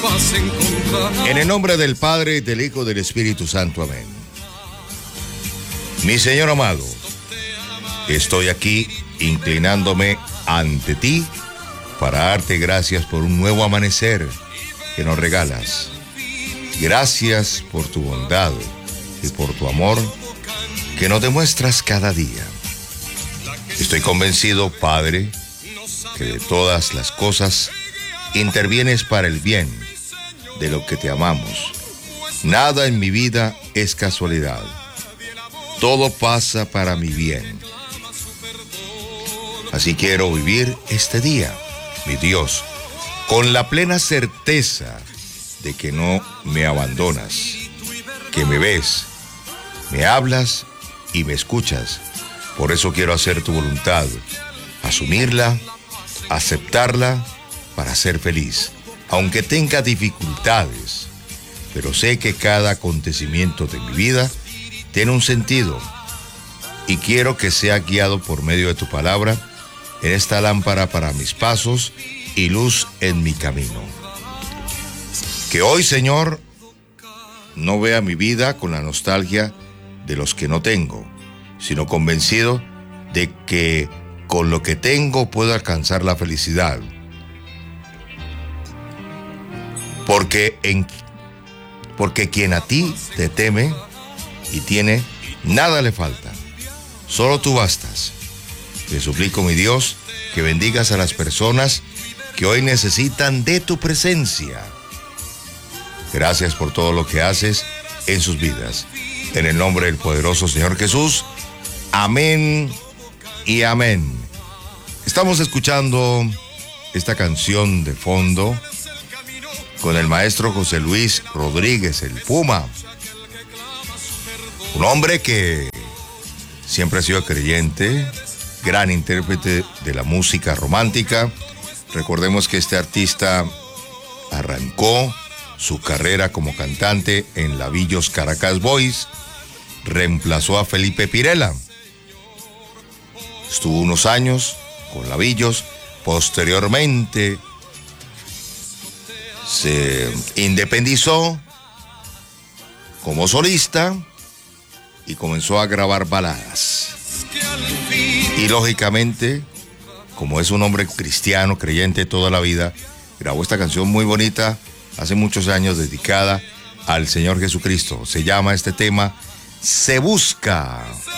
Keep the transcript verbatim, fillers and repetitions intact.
En el nombre del Padre, del Hijo y del Espíritu Santo. Amén. Mi Señor amado, estoy aquí inclinándome ante ti para darte gracias por un nuevo amanecer que nos regalas. Gracias por tu bondad y por tu amor que nos demuestras cada día. Estoy convencido, Padre, que de todas las cosas intervienes para el bien de lo que te amamos. Nada en mi vida es casualidad. Todo pasa para mi bien. Así quiero vivir este día, mi Dios, con la plena certeza de que no me abandonas, que me ves, me hablas y me escuchas. Por eso quiero hacer tu voluntad, asumirla, aceptarla para ser feliz, aunque tenga dificultades, pero sé que cada acontecimiento de mi vida tiene un sentido y quiero que sea guiado por medio de tu palabra en esta lámpara para mis pasos y luz en mi camino. Que hoy, Señor, no vea mi vida con la nostalgia de los que no tengo, sino convencido de que con lo que tengo puedo alcanzar la felicidad. Porque, en, porque quien a ti te teme y tiene, nada le falta. Solo tú bastas. Te suplico, mi Dios, que bendigas a las personas que hoy necesitan de tu presencia. Gracias por todo lo que haces en sus vidas. En el nombre del poderoso Señor Jesús. Amén y amén. Estamos escuchando esta canción de fondo con el maestro José Luis Rodríguez, el Puma. Un hombre que siempre ha sido creyente, gran intérprete de la música romántica. Recordemos que este artista arrancó su carrera como cantante en Lavillos Caracas Boys, reemplazó a Felipe Pirela. Estuvo unos años con Lavillos, posteriormente se independizó como solista y comenzó a grabar baladas. Y lógicamente, como es un hombre cristiano, creyente toda la vida, grabó esta canción muy bonita hace muchos años dedicada al Señor Jesucristo. Se llama este tema Se Busca.